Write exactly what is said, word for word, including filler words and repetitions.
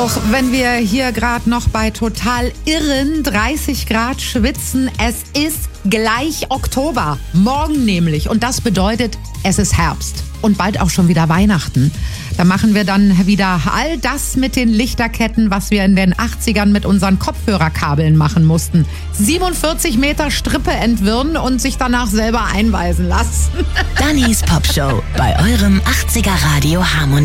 Auch wenn wir hier gerade noch bei total irren dreißig Grad schwitzen, es ist gleich Oktober. Morgen nämlich. Und das bedeutet, es ist Herbst. Und bald auch schon wieder Weihnachten. Da machen wir dann wieder all das mit den Lichterketten, was wir in den achtzigern mit unseren Kopfhörerkabeln machen mussten. siebenundvierzig Meter Strippe entwirren und sich danach selber einweisen lassen. Dannys Popshow bei eurem achtziger Radio Harmonie.